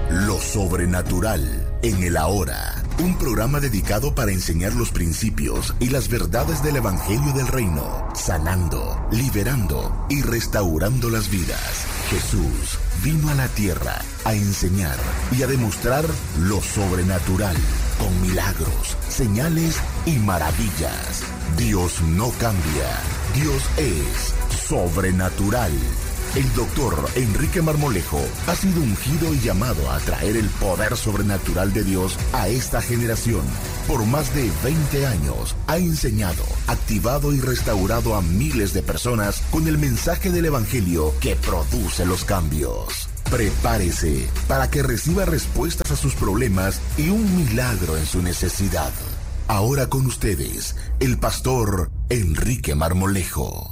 Lo sobrenatural en el ahora. Un programa dedicado para enseñar los principios y las verdades del Evangelio del Reino, sanando, liberando y restaurando las vidas. Jesús vino a la tierra a enseñar y a demostrar lo sobrenatural con milagros, señales y maravillas. Dios no cambia. Dios es sobrenatural. El doctor Enrique Marmolejo ha sido ungido y llamado a traer el poder sobrenatural de Dios a esta generación. Por más de 20 años ha enseñado, activado y restaurado a miles de personas con el mensaje del Evangelio que produce los cambios. Prepárese para que reciba respuestas a sus problemas y un milagro en su necesidad. Ahora con ustedes, el pastor Enrique Marmolejo.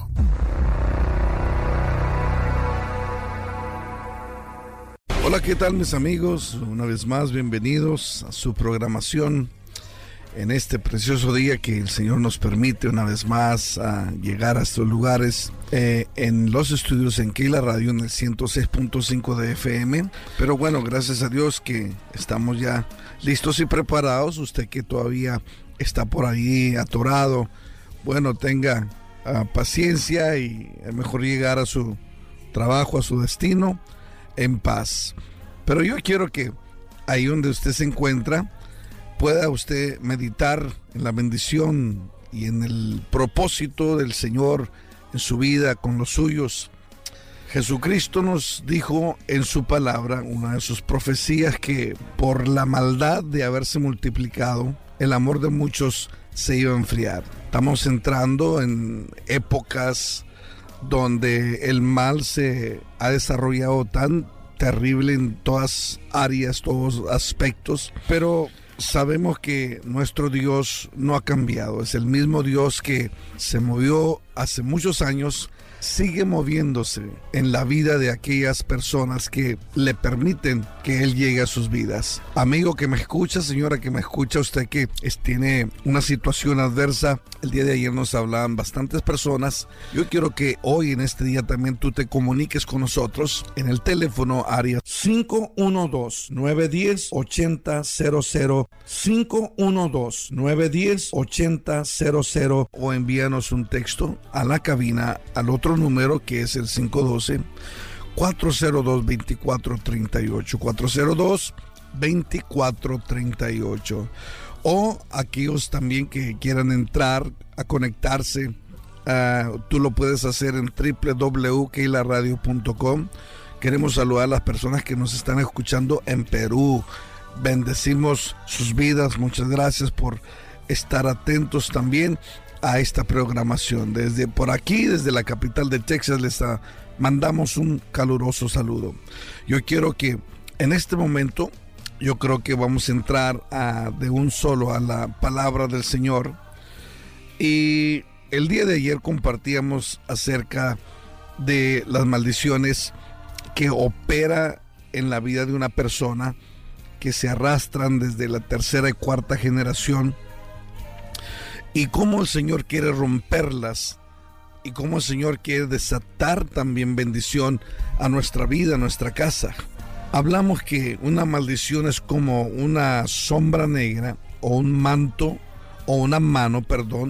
Hola, ¿qué tal mis amigos? Una vez más, bienvenidos a su programación en este precioso día que el Señor nos permite una vez más a llegar a estos lugares en los estudios en Keila Radio en el 106.5 de FM. Pero bueno, gracias a Dios que estamos ya listos y preparados. Usted que todavía está por ahí atorado, bueno, tenga paciencia y es mejor llegar a su trabajo, a su destino en paz. Pero yo quiero que ahí donde usted se encuentra pueda usted meditar en la bendición y en el propósito del Señor en su vida con los suyos. Jesucristo nos dijo en su palabra, una de sus profecías, que por la maldad de haberse multiplicado, el amor de muchos se iba a enfriar. Estamos entrando en épocas donde el mal se ha desarrollado tan terrible en todas áreas, todos aspectos, pero sabemos que nuestro Dios no ha cambiado. Es el mismo Dios que se movió hace muchos años, sigue moviéndose en la vida de aquellas personas que le permiten que Él llegue a sus vidas. Amigo que me escucha, señora que me escucha, usted que tiene una situación adversa, el día de ayer nos hablaban bastantes personas. Yo quiero que hoy en este día también tú te comuniques con nosotros en el teléfono área 512-910-8000, 512-910-8000, o envíanos un texto a la cabina al otro número que es el 512-402-2438, 402-2438. O aquellos también que quieran entrar a conectarse, tú lo puedes hacer en www.keilaradio.com. Queremos saludar a las personas que nos están escuchando en Perú. Bendecimos sus vidas. Muchas gracias por estar atentos también a esta programación. Desde por aquí, desde la capital de Texas, les mandamos un caluroso saludo. Yo quiero que en este momento, yo creo que vamos a entrar de un solo a la palabra del Señor. Y el día de ayer compartíamos acerca de las maldiciones que opera en la vida de una persona, que se arrastran desde la tercera y cuarta generación, y cómo el Señor quiere romperlas, y cómo el Señor quiere desatar también bendición a nuestra vida, a nuestra casa. Hablamos que una maldición es como una sombra negra, o un manto, o una mano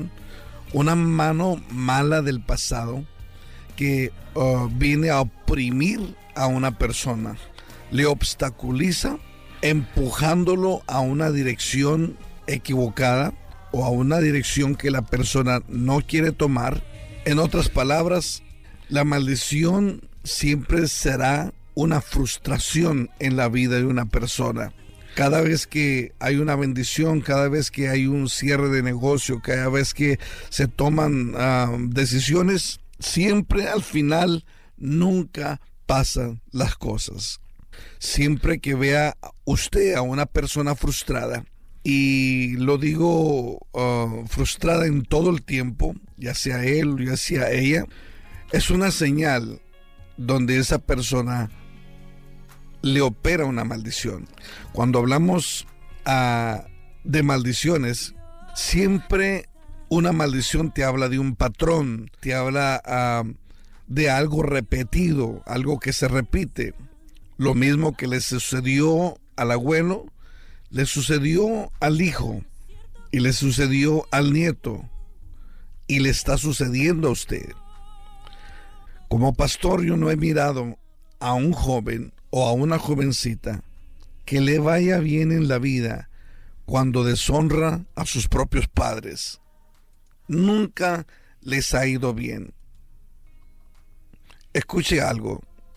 mala del pasado, que viene a oprimir a una persona, le obstaculiza, empujándolo a una dirección equivocada, o a una dirección que la persona no quiere tomar. En otras palabras, la maldición siempre será una frustración en la vida de una persona. Cada vez que hay una bendición, cada vez que hay un cierre de negocio, cada vez que se toman decisiones, siempre al final nunca pasan las cosas. Siempre que vea usted a una persona frustrada, y lo digo frustrada en todo el tiempo, ya sea él o ya sea ella, es una señal donde esa persona le opera una maldición. Cuando hablamos de maldiciones, siempre una maldición te habla de un patrón, te habla de algo repetido, algo que se repite. Lo mismo que le sucedió al abuelo, le sucedió al hijo y le sucedió al nieto y le está sucediendo a usted. Como pastor, yo no he mirado a un joven o a una jovencita que le vaya bien en la vida cuando deshonra a sus propios padres. Nunca les ha ido bien. Escuche algo.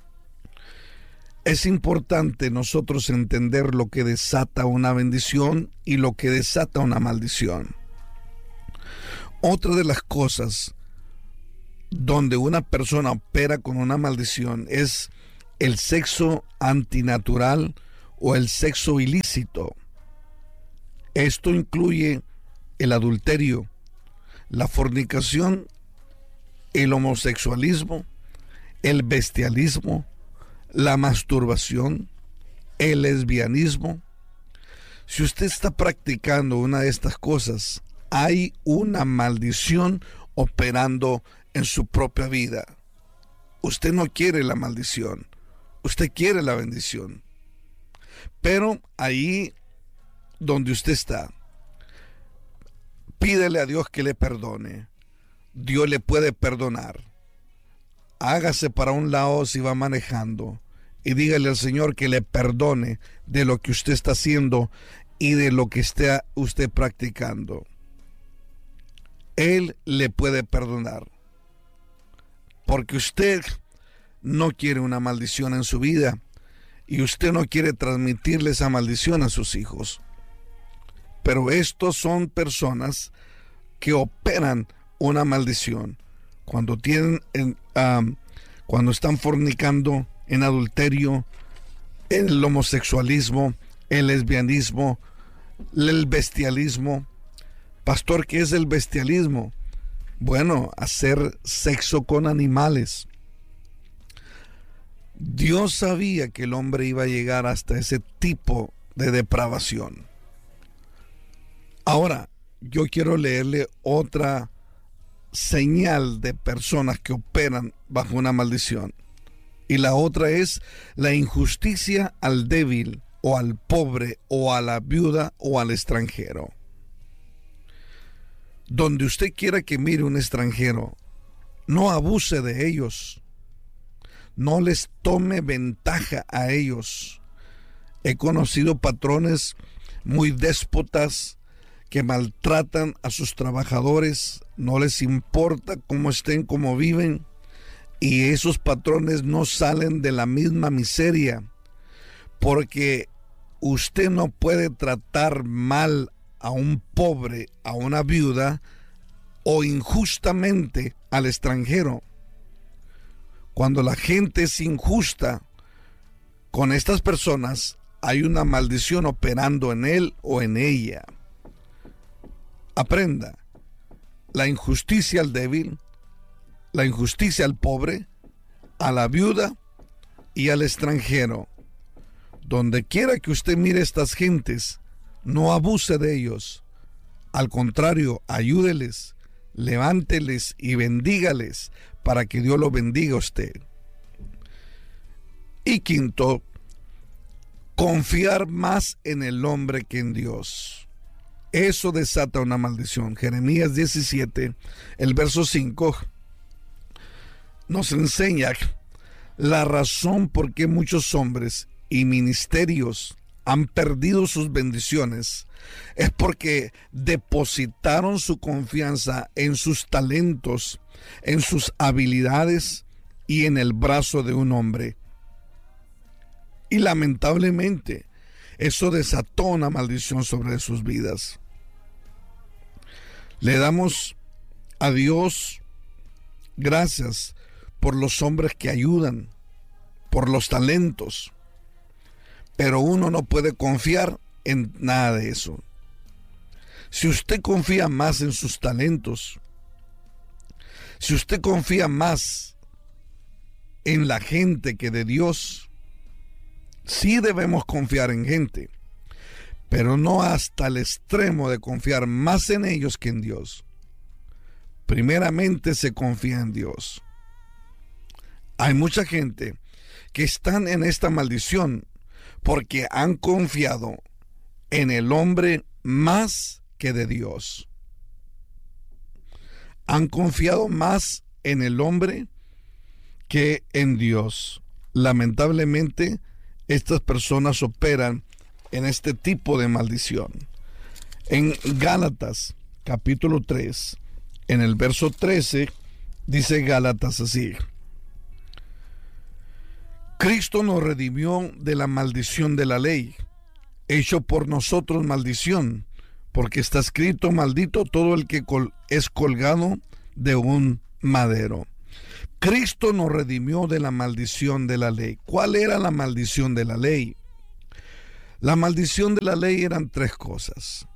Es importante nosotros entender lo que desata una bendición y lo que desata una maldición. Otra de las cosas donde una persona opera con una maldición es el sexo antinatural o el sexo ilícito. Esto incluye el adulterio, la fornicación, el homosexualismo, el bestialismo, la masturbación, el lesbianismo. Si usted está practicando una de estas cosas, hay una maldición operando en su propia vida. Usted no quiere la maldición, usted quiere la bendición. Pero ahí donde usted está, pídele a Dios que le perdone. Dios le puede perdonar. Hágase para un lado si va manejando y dígale al Señor que le perdone de lo que usted está haciendo y de lo que esté usted practicando. Él le puede perdonar, porque usted no quiere una maldición en su vida y usted no quiere transmitirle esa maldición a sus hijos. Pero estos son personas que operan una maldición cuando cuando están fornicando, en adulterio, en el homosexualismo, el lesbianismo, el bestialismo. Pastor, ¿qué es el bestialismo? Bueno, hacer sexo con animales. Dios sabía que el hombre iba a llegar hasta ese tipo de depravación. Ahora, yo quiero leerle otra señal de personas que operan bajo una maldición. Y la otra es la injusticia al débil, o al pobre, o a la viuda, o al extranjero. Donde usted quiera que mire un extranjero, no abuse de ellos. No les tome ventaja a ellos. He conocido patrones muy déspotas que maltratan a sus trabajadores, no les importa cómo estén, cómo viven, y esos patrones no salen de la misma miseria, porque usted no puede tratar mal a un pobre, a una viuda, o injustamente al extranjero. Cuando la gente es injusta con estas personas, hay una maldición operando en él o en ella. Aprenda, la injusticia al débil, la injusticia al pobre, a la viuda y al extranjero. Donde quiera que usted mire estas gentes, no abuse de ellos. Al contrario, ayúdeles, levánteles y bendígales para que Dios lo bendiga a usted. Y quinto, confiar más en el hombre que en Dios. Eso desata una maldición. Jeremías 17, el verso 5, nos enseña la razón por qué muchos hombres y ministerios han perdido sus bendiciones. Es porque depositaron su confianza en sus talentos, en sus habilidades y en el brazo de un hombre. Y lamentablemente, eso desató una maldición sobre sus vidas. Le damos a Dios gracias por los hombres que ayudan, por los talentos, pero uno no puede confiar en nada de eso. Si usted confía más en sus talentos, si usted confía más en la gente que de Dios, sí debemos confiar en gente, pero no hasta el extremo de confiar más en ellos que en Dios. Primeramente se confía en Dios. Hay mucha gente que están en esta maldición porque han confiado en el hombre más que de Dios. Han confiado más en el hombre que en Dios. Lamentablemente, estas personas operan en este tipo de maldición. En Gálatas, capítulo 3, en el verso 13, dice Gálatas así: Cristo nos redimió de la maldición de la ley, hecho por nosotros maldición, porque está escrito: maldito todo el que es colgado de un madero. Cristo nos redimió de la maldición de la ley. ¿Cuál era la maldición de la ley? La maldición de la ley eran tres cosas.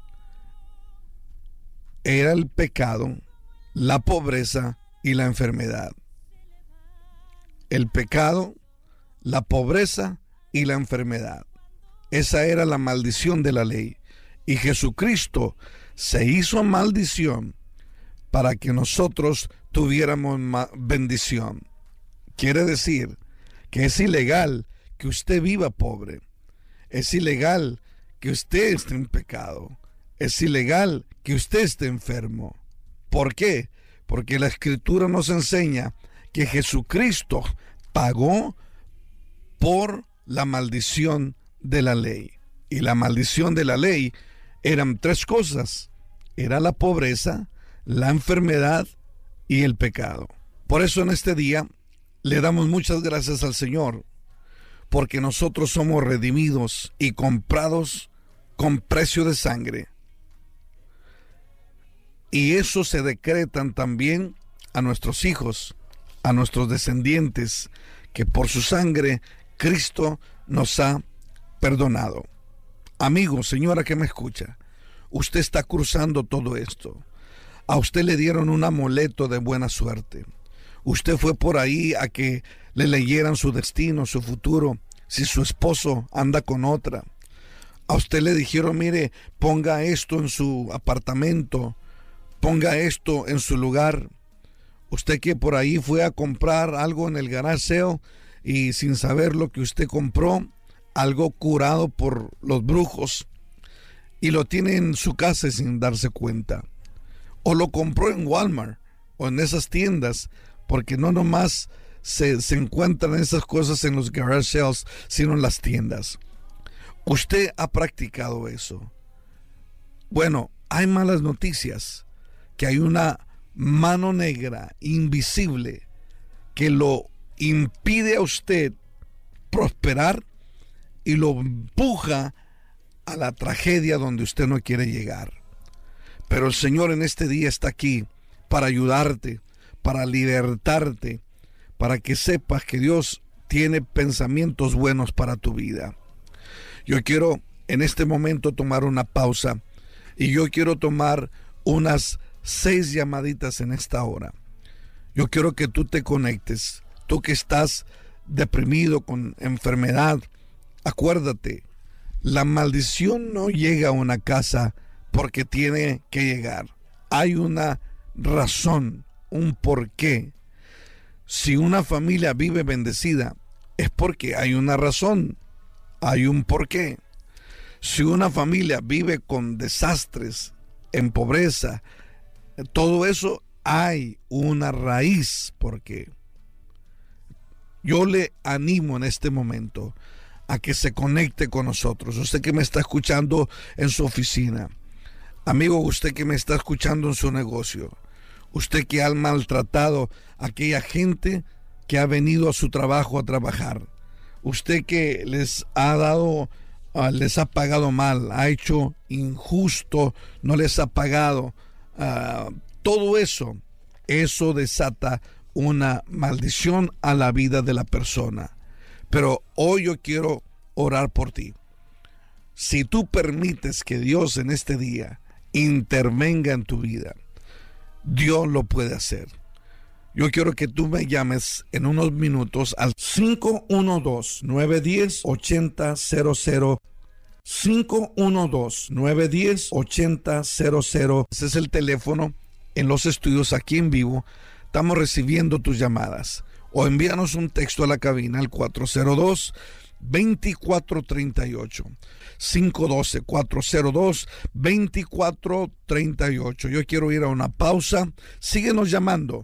Era el pecado, la pobreza y la enfermedad. El pecado, la pobreza y la enfermedad. Esa era la maldición de la ley. Y Jesucristo se hizo maldición para que nosotros tuviéramos bendición. Quiere decir que es ilegal que usted viva pobre. Es ilegal que usted esté en pecado. Es ilegal que usted esté enfermo. ¿Por qué? Porque la Escritura nos enseña que Jesucristo pagó por la maldición de la ley. Y la maldición de la ley eran tres cosas. Era la pobreza, la enfermedad y el pecado. Por eso en este día le damos muchas gracias al Señor, porque nosotros somos redimidos y comprados con precio de sangre. Y eso se decretan también a nuestros hijos, a nuestros descendientes, que por su sangre Cristo nos ha perdonado. Amigo, señora que me escucha, usted está cruzando todo esto. A usted le dieron un amuleto de buena suerte. Usted fue por ahí a que le leyeran su destino, su futuro, si su esposo anda con otra. A usted le dijeron: mire, ponga esto en su apartamento, ponga esto en su lugar. Usted que por ahí fue a comprar algo en el garage sale y sin saber lo que usted compró, algo curado por los brujos, y lo tiene en su casa sin darse cuenta. O lo compró en Walmart o en esas tiendas, porque no nomás se encuentran esas cosas en los garage sales, sino en las tiendas. Usted ha practicado eso. Bueno, hay malas noticias, que hay una mano negra, invisible, que lo impide a usted prosperar y lo empuja a la tragedia donde usted no quiere llegar. Pero el Señor en este día está aquí para ayudarte, para libertarte, para que sepas que Dios tiene pensamientos buenos para tu vida. Yo quiero en este momento tomar una pausa y yo quiero tomar unas 6 llamaditas en esta hora. Yo quiero que tú te conectes, tú que estás deprimido con enfermedad. Acuérdate, la maldición no llega a una casa porque tiene que llegar. Hay una razón, un porqué. Si una familia vive bendecida, es porque hay una razón, hay un porqué. Si una familia vive con desastres, en pobreza, todo eso, hay una raíz. Porque yo le animo en este momento a que se conecte con nosotros. Usted que me está escuchando en su oficina, amigo, usted que me está escuchando en su negocio, usted que ha maltratado a aquella gente que ha venido a su trabajo a trabajar, usted que les ha dado, les ha pagado mal, ha hecho injusto, no les ha pagado, todo eso desata una maldición a la vida de la persona. Pero hoy yo quiero orar por ti. Si tú permites que Dios en este día intervenga en tu vida, Dios lo puede hacer. Yo quiero que tú me llames en unos minutos al 512-910-8000. 512-910-8000. Ese es el teléfono en los estudios aquí en vivo. Estamos recibiendo tus llamadas. o envíanos un texto a la cabina al 402-2438. 512-402-2438. Yo quiero ir a una pausa. Síguenos llamando.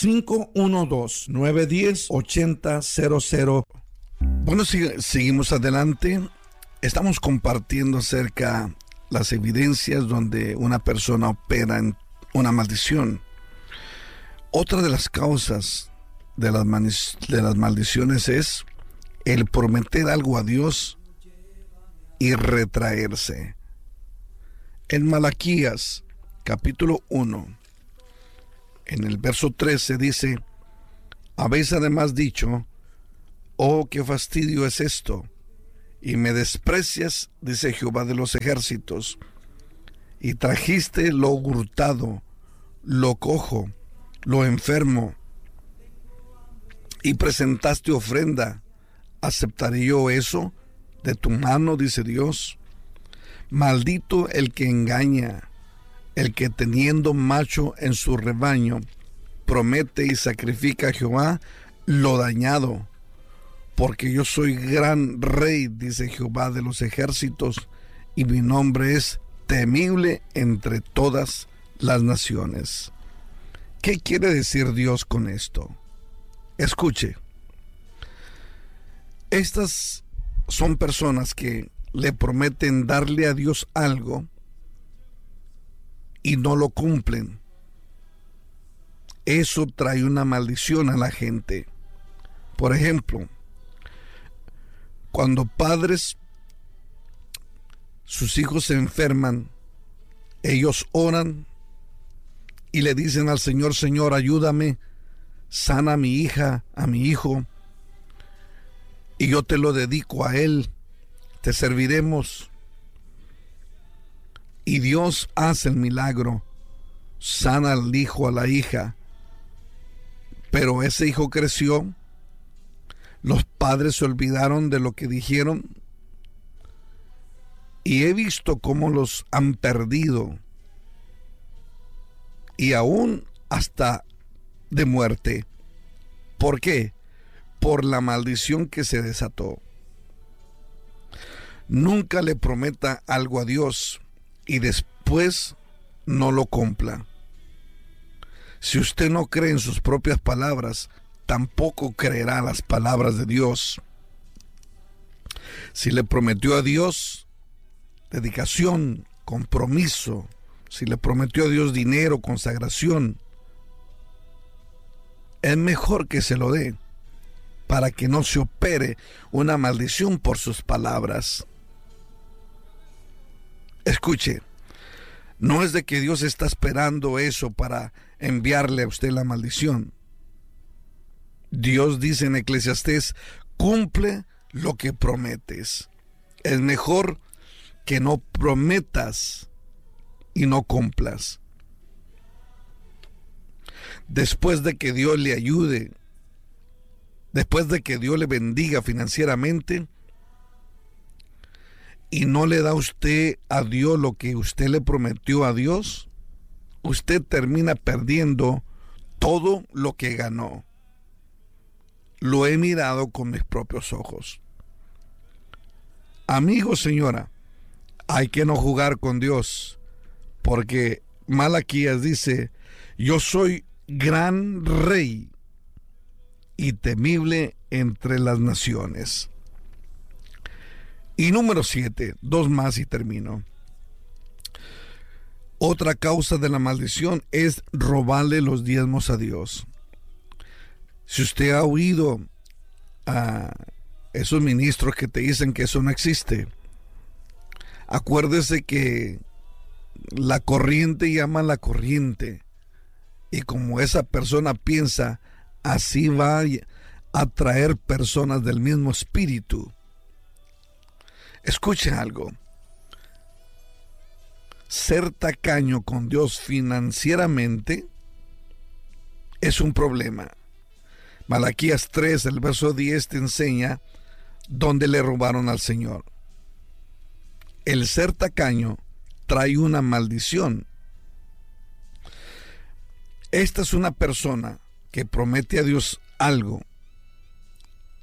512-910-8000. Bueno, seguimos adelante. Estamos compartiendo acerca de las evidencias donde una persona opera en una maldición. Otra de las causas de las maldiciones es el prometer algo a Dios y retraerse. En Malaquías capítulo 1, en el verso 13 dice: habéis además dicho, oh, qué fastidio es esto, y me desprecias, dice Jehová de los ejércitos, y trajiste lo hurtado, lo cojo, lo enfermo, y presentaste ofrenda. ¿Aceptaré yo eso de tu mano? Dice Dios. Maldito el que engaña, el que teniendo macho en su rebaño, promete y sacrifica a Jehová lo dañado. Porque yo soy gran rey, dice Jehová de los ejércitos, y mi nombre es temible entre todas las naciones. ¿Qué quiere decir Dios con esto? Escuche. Estas son personas que le prometen darle a Dios algo y no lo cumplen. Eso trae una maldición a la gente. Por ejemplo, cuando padres, sus hijos se enferman, ellos oran y le dicen al Señor: Señor, ayúdame, sana a mi hija, a mi hijo, y yo te lo dedico a él, te serviremos. Y Dios hace el milagro, sana al hijo, a la hija, pero ese hijo creció, los padres se olvidaron de lo que dijeron, y he visto cómo los han perdido, y aún hasta de muerte. ¿Por qué? Por la maldición que se desató. Nunca le prometa algo a Dios y después no lo cumpla. Si usted no cree en sus propias palabras, tampoco creerá las palabras de Dios. Si le prometió a Dios dedicación, compromiso, si le prometió a Dios dinero, consagración, es mejor que se lo dé, para que no se opere una maldición por sus palabras. Escuche, no es de que Dios está esperando eso para enviarle a usted la maldición. Dios dice en Eclesiastés: cumple lo que prometes. Es mejor que no prometas y no cumplas. Después de que Dios le ayude, después de que Dios le bendiga financieramente, y no le da usted a Dios lo que usted le prometió a Dios, usted termina perdiendo todo lo que ganó. Lo he mirado con mis propios ojos. Amigo, señora, hay que no jugar con Dios, porque Malaquías dice: yo soy gran rey y temible entre las naciones. Y número 7, 2 más y termino. Otra causa de la maldición es robarle los diezmos a Dios. Si usted ha oído a esos ministros que te dicen que eso no existe, acuérdese que la corriente llama a la corriente, y como esa persona piensa, así va a atraer personas del mismo espíritu. Escuche algo. Ser tacaño con Dios financieramente es un problema. Malaquías 3, el verso 10 te enseña dónde le robaron al Señor. El ser tacaño trae una maldición. Esta es una persona que promete a Dios algo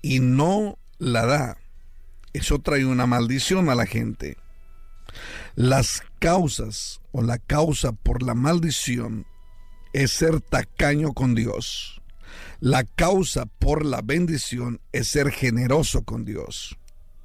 y no la da, eso trae una maldición a la gente. Las causas o la causa por la maldición es ser tacaño con Dios. La causa por la bendición es ser generoso con Dios.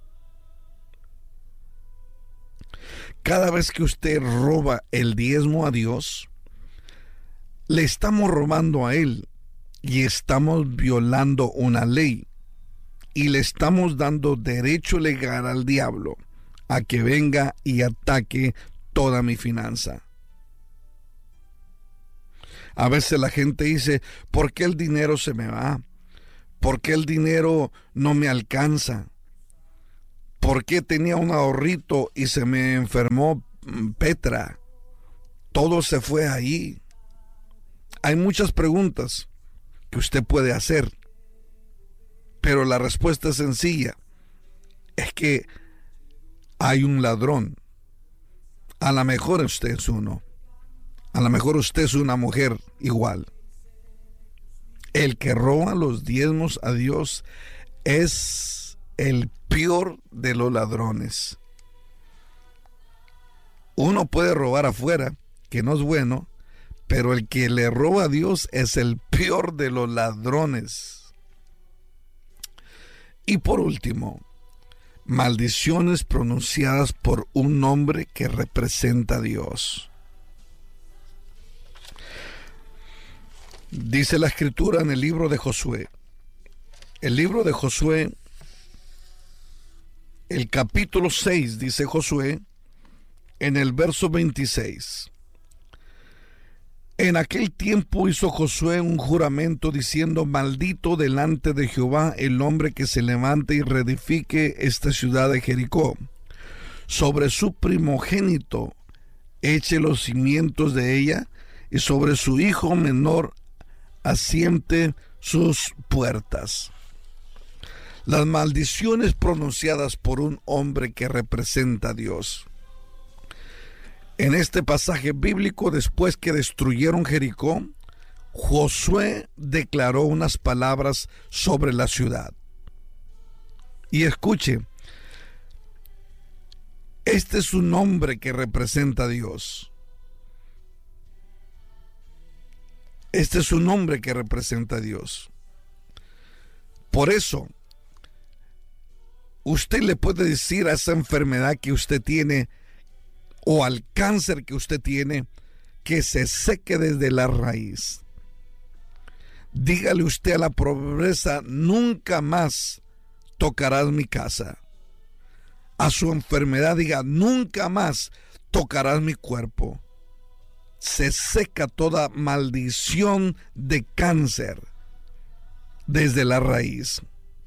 Cada vez que usted roba el diezmo a Dios, le estamos robando a Él y estamos violando una ley y le estamos dando derecho legal al diablo a que venga y ataque toda mi finanza. A veces la gente dice, ¿por qué el dinero se me va? ¿Por qué el dinero no me alcanza? ¿Por qué tenía un ahorrito y se me enfermó Petra? Todo se fue ahí. Hay muchas preguntas que usted puede hacer, pero la respuesta es sencilla. Es que hay un ladrón. A lo mejor usted es uno. A lo mejor usted es una mujer igual. El que roba los diezmos a Dios es el peor de los ladrones. Uno puede robar afuera, que no es bueno, pero el que le roba a Dios es el peor de los ladrones. Y por último, maldiciones pronunciadas por un nombre que representa a Dios. Dice la Escritura en el libro de Josué. El libro de Josué, el capítulo 6, dice Josué, en el verso 26. En aquel tiempo hizo Josué un juramento diciendo: maldito delante de Jehová el hombre que se levante y reedifique esta ciudad de Jericó. Sobre su primogénito eche los cimientos de ella, y sobre su hijo menor asiente sus puertas. Las maldiciones pronunciadas por un hombre que representa a Dios. En este pasaje bíblico, después que destruyeron Jericó, Josué declaró unas palabras sobre la ciudad. Y escuche, este es un hombre que representa a Dios. Este es un hombre que representa a Dios. Por eso, usted le puede decir a esa enfermedad que usted tiene o al cáncer que usted tiene que se seque desde la raíz. Dígale usted a la pobreza: nunca más tocarás mi casa. A su enfermedad diga: nunca más tocarás mi cuerpo. Se seca toda maldición de cáncer desde la raíz.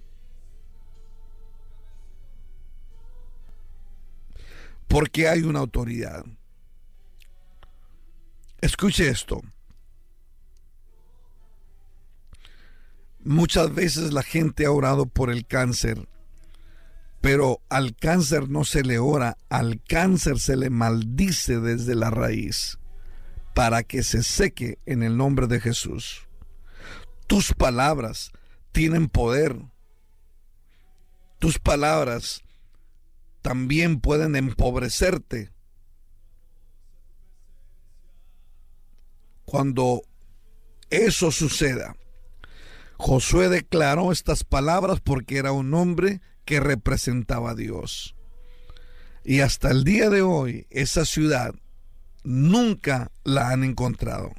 Porque hay una autoridad. Escuche esto. Muchas veces la gente ha orado por el cáncer, pero al cáncer no se le ora, al cáncer se le maldice desde la raíz para que se seque en el nombre de Jesús. Tus palabras tienen poder. Tus palabras también pueden empobrecerte. Cuando eso suceda, Josué declaró estas palabras porque era un hombre que representaba a Dios. Y hasta el día de hoy, esa ciudad nunca la han encontrado.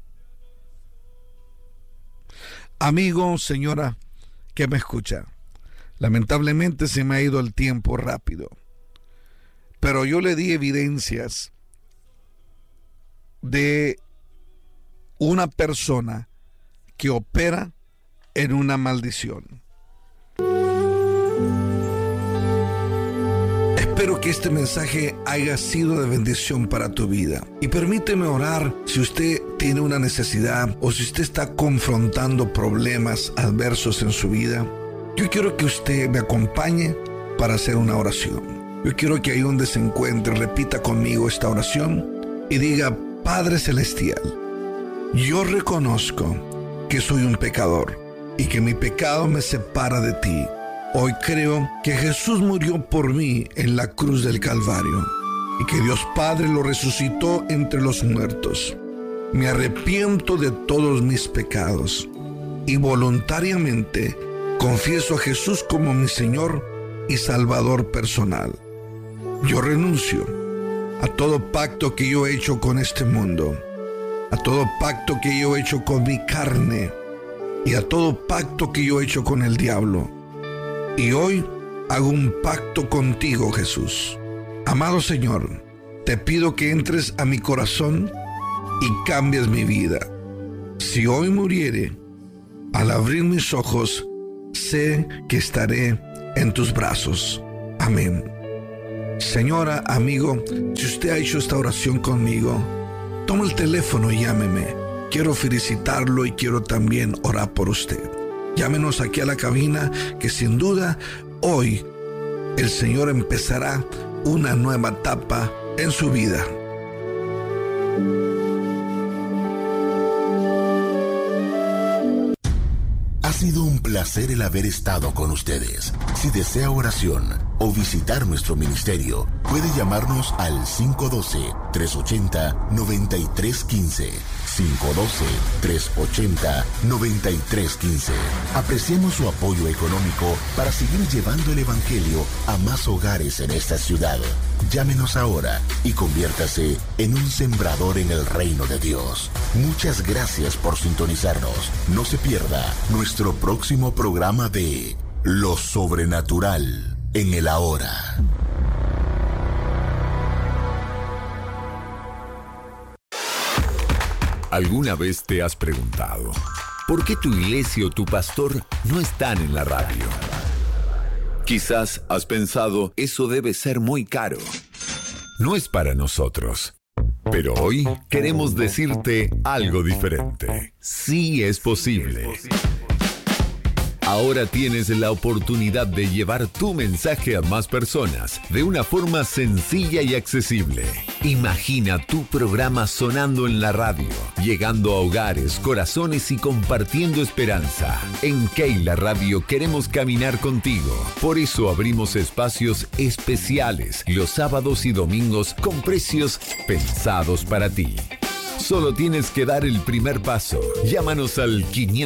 Amigo, señora que me escucha, lamentablemente se me ha ido el tiempo rápido, pero yo le di evidencias de una persona que opera en una maldición. Espero que este mensaje haya sido de bendición para tu vida. Y permíteme orar si usted tiene una necesidad o si usted está confrontando problemas adversos en su vida. Yo quiero que usted me acompañe para hacer una oración. Yo quiero que ahí donde se encuentre repita conmigo esta oración y diga: Padre Celestial, yo reconozco que soy un pecador y que mi pecado me separa de ti. Hoy creo que Jesús murió por mí en la cruz del Calvario y que Dios Padre lo resucitó entre los muertos. Me arrepiento de todos mis pecados y voluntariamente confieso a Jesús como mi Señor y Salvador personal. Yo renuncio a todo pacto que yo he hecho con este mundo, a todo pacto que yo he hecho con mi carne y a todo pacto que yo he hecho con el diablo. Y hoy hago un pacto contigo, Jesús. Amado Señor, te pido que entres a mi corazón y cambies mi vida. Si hoy muriere, al abrir mis ojos, sé que estaré en tus brazos. Amén. Señora, amigo, si usted ha hecho esta oración conmigo, toma el teléfono y llámeme. Quiero felicitarlo y quiero también orar por usted. Llámenos aquí a la cabina, que sin duda hoy el Señor empezará una nueva etapa en su vida. Ha sido un placer el haber estado con ustedes. Si desea oración o visitar nuestro ministerio, puede llamarnos al 512-380-9315. 512-380-9315. Apreciamos su apoyo económico para seguir llevando el Evangelio a más hogares en esta ciudad. Llámenos ahora y conviértase en un sembrador en el reino de Dios. Muchas gracias por sintonizarnos. No se pierda nuestro próximo programa de Lo Sobrenatural en el Ahora. ¿Alguna vez te has preguntado por qué tu iglesia o tu pastor no están en la radio? Quizás has pensado, eso debe ser muy caro. No es para nosotros. Pero hoy queremos decirte algo diferente. Sí es posible. Ahora tienes la oportunidad de llevar tu mensaje a más personas de una forma sencilla y accesible. Imagina tu programa sonando en la radio, llegando a hogares, corazones y compartiendo esperanza. En Keila Radio queremos caminar contigo. Por eso abrimos espacios especiales los sábados y domingos con precios pensados para ti. Solo tienes que dar el primer paso. Llámanos al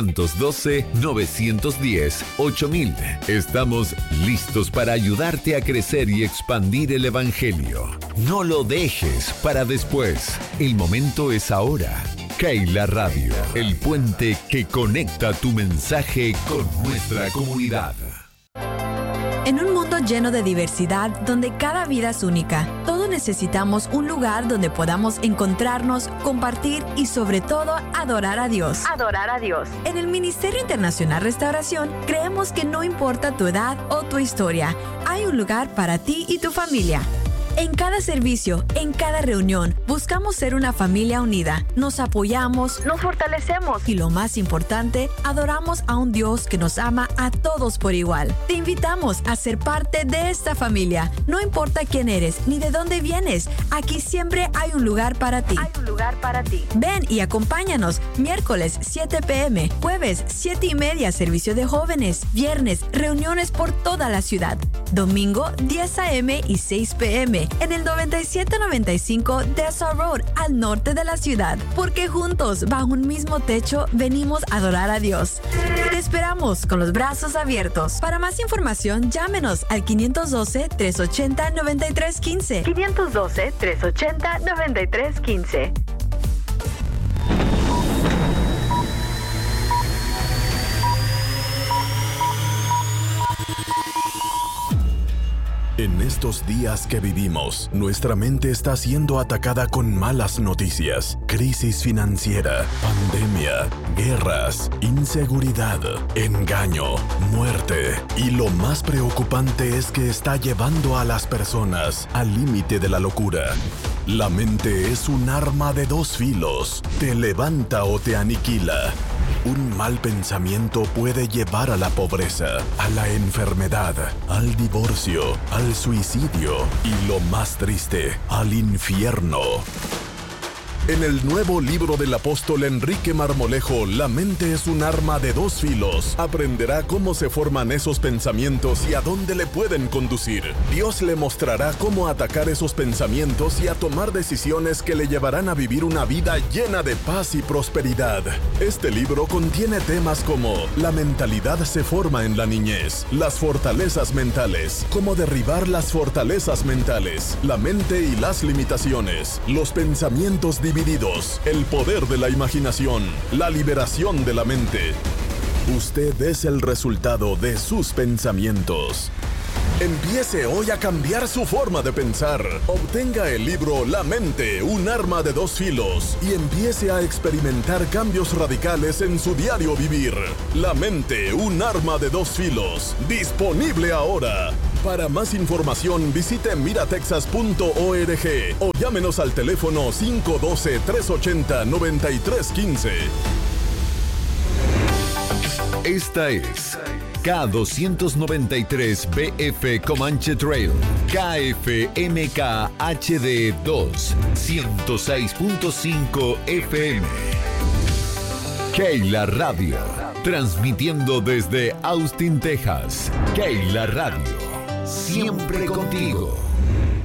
512-910-8000. Estamos listos para ayudarte a crecer y expandir el Evangelio. No lo dejes para después. El momento es ahora. Keila Radio, el puente que conecta tu mensaje con nuestra comunidad. En un mundo lleno de diversidad, donde cada vida es única, todos necesitamos un lugar donde podamos encontrarnos, compartir y sobre todo adorar a Dios. Adorar a Dios. En el Ministerio Internacional Restauración, creemos que no importa tu edad o tu historia, hay un lugar para ti y tu familia. En cada servicio, en cada reunión, buscamos ser una familia unida. Nos apoyamos, nos fortalecemos y lo más importante, adoramos a un Dios que nos ama a todos por igual. Te invitamos a ser parte de esta familia. No importa quién eres ni de dónde vienes, aquí siempre hay un lugar para ti. Hay un lugar para ti. Ven y acompáñanos. Miércoles 7 p.m., jueves 7:30 servicio de jóvenes, viernes reuniones por toda la ciudad, domingo 10 a.m. y 6 p.m. en el 9795 Dessau Road, al norte de la ciudad, porque juntos, bajo un mismo techo, venimos a adorar a Dios. Te esperamos con los brazos abiertos. Para más información, llámenos al 512-380-9315. 512-380-9315. En estos días que vivimos, nuestra mente está siendo atacada con malas noticias, crisis financiera, pandemia, guerras, inseguridad, engaño, muerte. Y lo más preocupante es que está llevando a las personas al límite de la locura. La mente es un arma de dos filos, te levanta o te aniquila. Un mal pensamiento puede llevar a la pobreza, a la enfermedad, al divorcio, al suicidio y lo más triste, al infierno. En el nuevo libro del apóstol Enrique Marmolejo, La mente es un arma de dos filos, aprenderá cómo se forman esos pensamientos y a dónde le pueden conducir. Dios le mostrará cómo atacar esos pensamientos y a tomar decisiones que le llevarán a vivir una vida llena de paz y prosperidad. Este libro contiene temas como la mentalidad se forma en la niñez, las fortalezas mentales, cómo derribar las fortalezas mentales, la mente y las limitaciones, los pensamientos divididos, el poder de la imaginación, la liberación de la mente. Usted es el resultado de sus pensamientos. Empiece hoy a cambiar su forma de pensar. Obtenga el libro La mente, un arma de dos filos y empiece a experimentar cambios radicales en su diario vivir. La mente, un arma de dos filos. Disponible ahora. Para más información visite miratexas.org o llámenos al teléfono 512-380-9315. Esta es K293BF Comanche Trail, KFMK HD2, 106.5 FM. Keila Radio, transmitiendo desde Austin, Texas. Keila Radio, siempre contigo.